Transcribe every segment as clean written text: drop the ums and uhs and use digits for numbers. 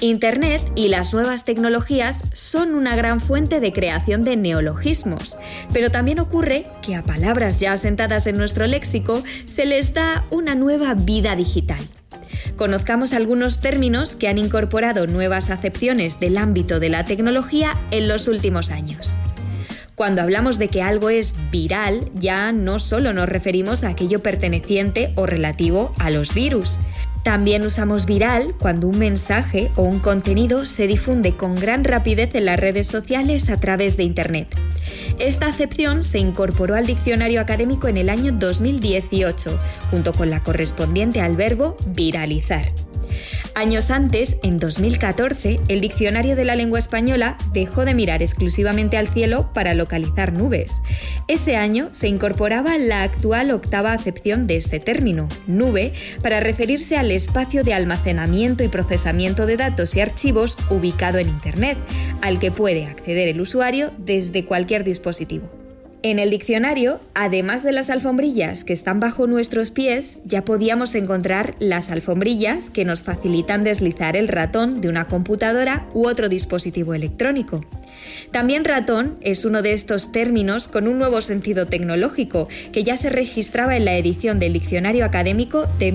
Internet y las nuevas tecnologías son una gran fuente de creación de neologismos, pero también ocurre que a palabras ya asentadas en nuestro léxico se les da una nueva vida digital. Conozcamos algunos términos que han incorporado nuevas acepciones del ámbito de la tecnología en los últimos años. Cuando hablamos de que algo es viral, ya no solo nos referimos a aquello perteneciente o relativo a los virus. También usamos viral cuando un mensaje o un contenido se difunde con gran rapidez en las redes sociales a través de Internet. Esta acepción se incorporó al diccionario académico en el año 2018, junto con la correspondiente al verbo viralizar. Años antes, en 2014, el Diccionario de la Lengua Española dejó de mirar exclusivamente al cielo para localizar nubes. Ese año se incorporaba la actual octava acepción de este término, nube, para referirse al espacio de almacenamiento y procesamiento de datos y archivos ubicado en Internet, al que puede acceder el usuario desde cualquier dispositivo. En el diccionario, además de las alfombrillas que están bajo nuestros pies, ya podíamos encontrar las alfombrillas que nos facilitan deslizar el ratón de una computadora u otro dispositivo electrónico. También ratón es uno de estos términos con un nuevo sentido tecnológico que ya se registraba en la edición del Diccionario Académico de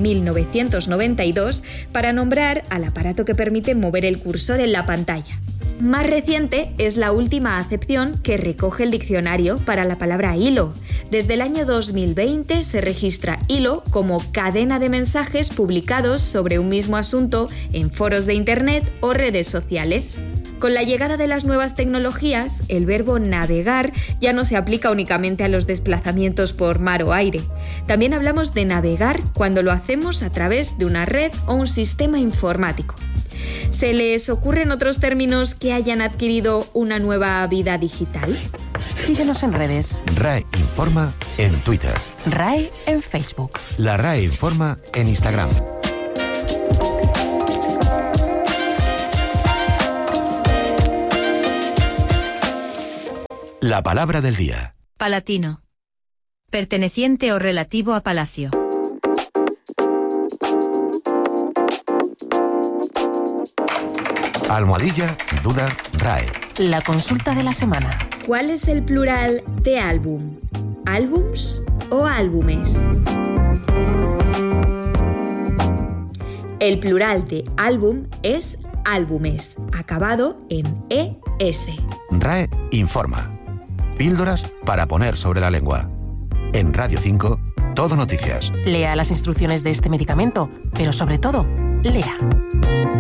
1992 para nombrar al aparato que permite mover el cursor en la pantalla. Más reciente es la última acepción que recoge el diccionario para la palabra hilo. Desde el año 2020 se registra hilo como cadena de mensajes publicados sobre un mismo asunto en foros de Internet o redes sociales. Con la llegada de las nuevas tecnologías, el verbo navegar ya no se aplica únicamente a los desplazamientos por mar o aire. También hablamos de navegar cuando lo hacemos a través de una red o un sistema informático. ¿Se les ocurren otros términos que hayan adquirido una nueva vida digital? Síguenos en redes. RAE Informa en Twitter. RAE en Facebook. La RAE Informa en Instagram. La palabra del día. Palatino. Perteneciente o relativo a palacio. Almohadilla, duda, RAE. La consulta de la semana. ¿Cuál es el plural de álbum? ¿Álbums o álbumes? El plural de álbum es álbumes, acabado en ES. RAE Informa. Píldoras para poner sobre la lengua. En Radio 5, Todo Noticias. Lea las instrucciones de este medicamento, pero sobre todo, lea.